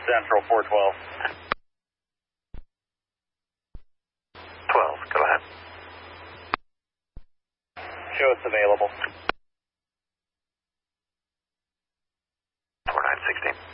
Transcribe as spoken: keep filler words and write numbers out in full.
Central four twelve. twelve, go ahead. Show us available. four nine sixteen.